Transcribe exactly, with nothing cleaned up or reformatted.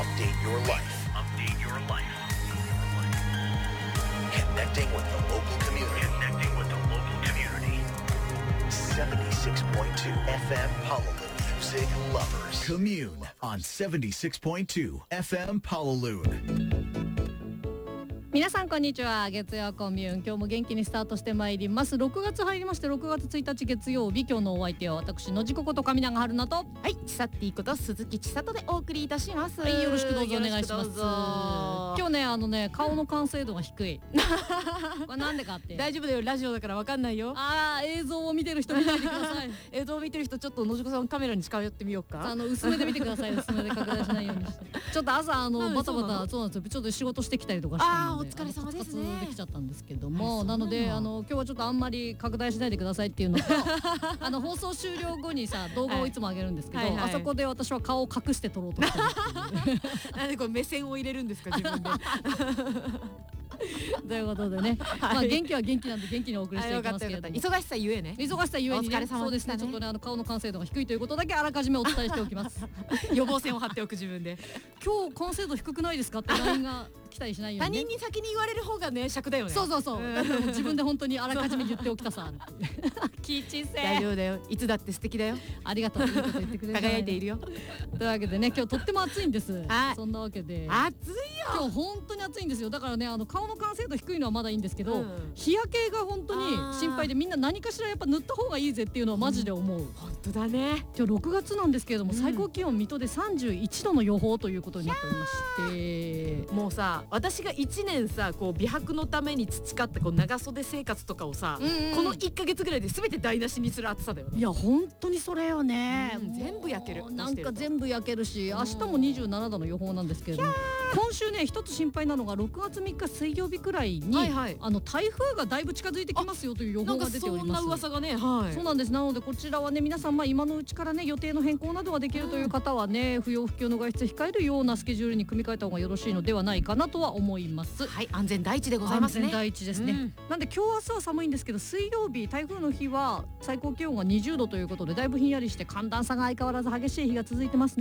update your life. Update your life. Connecting with the local community. Connecting with the local community. seventy-six point two F M Honolulu Music Lovers. Commune on seventy-six point two F M Honolulu. 皆さんこんにちは。月曜コミューン、今日も元気にスタートしてまいります。ろくがつ入りまして、ろくがつついたち月曜日、今日のお相手は私のじここと上永春菜と、 はい、ちさっていいこと鈴木千里でお送りいたします。 はい、よろしくどうぞお願いします。 今今日ね、あのね、顔の完成度が低い。これなんでかって大丈夫だよ、ラジオだからわかんないよ。 あー、映像を見てる人見ないでください。 映像を見てる人、ちょっとのじこさんカメラに近寄ってみようか。 あの薄めで見てください。薄めで拡大しないようにして。ちょっと朝あのバタバタ、そうなんですよ。ちょっと仕事してきたりとかしたので、 あー、お疲れ様ですね。 できちゃったんですけども、なのであの今日はちょっとあんまり拡大しないでくださいっていうのとあの放送終了後にさ動画をいつも上げるんですけど、はいはいはい、あそこで私は顔を隠して撮ろうとしてるっていうなんでこう目線を入れるんですか自分でということでね、はい、まあ元気は元気なんで元気にお送りしていきますけれども、 忙しさゆえね忙しさゆえにね、 お疲れ様でしたね。 そうですね、ちょっとねあの顔の完成度が低いということだけあらかじめお伝えしておきます予防線を張っておく自分で今日完成度低くないですかって ライン が来たりしないように、ね、 他人に先に言われる方がね尺だよね。 そうそうそう、だからもう自分で本当にあらかじめ言っておきたさキーチンせ大丈夫だよ、いつだって素敵だよ。 ありがとう、いいこと言ってくれる輝いているよ。 というわけでね、今日とっても暑いんです。そんなわけで暑いよ今日本当に暑いんですよ。だからね、あの顔の完成度低いのはまだいいんですけど、うん、日焼けが本当に心配で、みんな何かしらやっぱ塗った方がいいぜっていうのはマジで思う、うん、 本当だね。 今日ろくがつなんですけれども、うん、最高気温水戸でさんじゅういちどの予報ということになっておりまして、 もうさ、私がいちねんさこう美白のために培ったこう長袖生活とかをさ、うんうん、このいっかげつぐらいで全て台無しにする暑さだよね。 いや本当にそれよね、 うん、全部焼ける。 なんか全部焼けるし、明日もにじゅうななどの予報なんですけれども、今週ね一つ心配なのがろくがつみっか水曜日くらいに、はいはい、あの台風がだいぶ近づいてきますよという予報が出ております。 そんな噂がね、はい、 そうなんです。なのでこちらはね、皆さんまあ今のうちからね予定の変更などができるという方はね、うん、不要不急の外出控えるようなスケジュールに組み替えた方がよろしいのではないかなとは思います。 はい、安全第一でございますね。 安全第一ですね、うん、なんで今日明日は寒いんですけど、水曜日台風の日は最高気温がにじゅうどということで、だいぶひんやりして寒暖差が相変わらず激しい日が続いてますね。